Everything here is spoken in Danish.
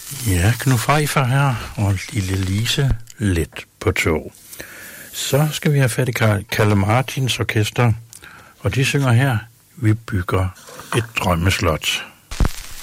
Ja, Knud Pfeiffer her, og lille Lise let på tog. Så skal vi have fat i Kalle Martins orkester, og de synger her, vi bygger et drømmeslot.